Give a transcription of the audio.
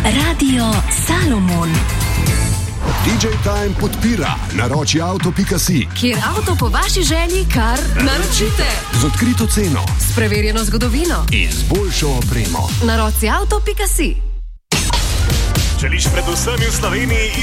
Radio Salomon. DJ Time podpira naročiauto.si, kjer avto po vaši želji kar naročite. z odkrito ceno S preverjeno zgodovino. in z boljšo opremo. Naročiauto.si. Želiš predvsem v Sloveniji